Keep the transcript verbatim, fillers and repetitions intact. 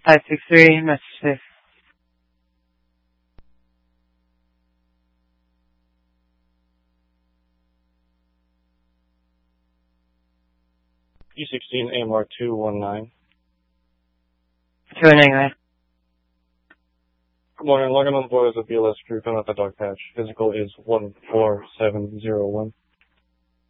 five six three, message safe. E sixteen A M R two one nine. two one nine. Good morning, logging on board as a B L S crew coming out the dog patch. Physical is one four seven zero one.